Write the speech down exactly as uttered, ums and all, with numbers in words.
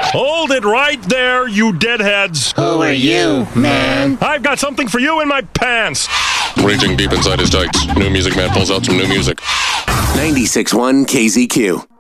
Hold it right there, you deadheads. Who are you, man? I've got something for you in my pants. Reaching deep inside his tights, New Music Man pulls out some new music. ninety-six point one K Z Q.